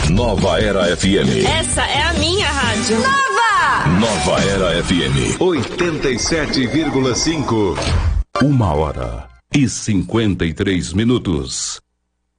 Nova Era FM. Essa é a minha rádio. Nova Era FM 87,5. 1h53.